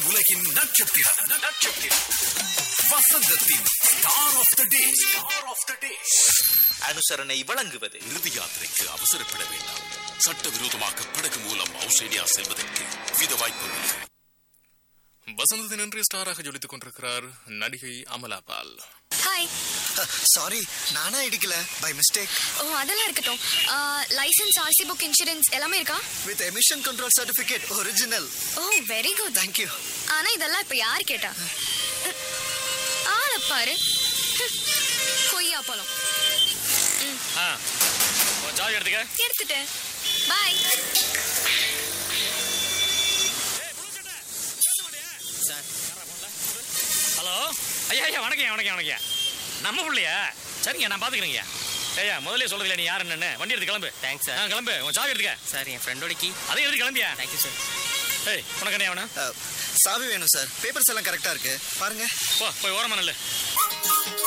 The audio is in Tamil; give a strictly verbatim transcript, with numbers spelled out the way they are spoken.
உலகின் நட்சத்திரம் நட்சத்திரம் வசந்தத்தின் star of the day star of the டே அனுசரணை வழங்குவது. இறுதி யாத்திரைக்கு அவசரப்பட வேண்டாம். சட்டவிரோதமாக படகு மூலம் ஆஸ்திரேலியா செல்வதற்கு வித வாய்ப்புள்ளது. வசந்தத்தின் இன்றைய ஸ்டாராக ஜொலித்துக் கொண்டிருக்கிறார் நடிகை அமலா பால். ஹாய். சாரி, நானா இடிக்கல, பை மிஸ்டேக். ஓ அதெல்லாம் இருக்கட்டும். லைசென்ஸ், ஆர்சி புக், இன்சூரன்ஸ் எல்லாமே இருக்கா? With emission control certificate original. O very good. Thank you. ஆனா இதெல்லாம் இப்ப யார் கேட்டா? ஆள பாரு, கொய்யா பழம். சாவி எடுத்துக்க. எடுத்துட்டேன். பாய். ஹலோ ஐயா ஐயா வணக்கம் வணக்கம் வணக்கம். நம்ம பிள்ளையா? சரிங்க, நான் பாத்துக்கிறேங்க. ஐயா முதல்ல சொல்றதுல நீ யார் என்னன்னு. வண்டி எடுத்து கிளம்பு. Thanks sir. ஆ கிளம்பு. உன் சாவி எடுத்துக்க. சார் என் ஃப்ரெண்டோட கீ. அதே எடுத்து கிளம்பியா? Thank you sir. ஏய் உனக்கு என்ன வேணும்? சாவி வேணும் சார். பேப்பர்ஸ் எல்லாம் கரெக்டா இருக்கு பாருங்க. போ போய் ஓரமா நல்ல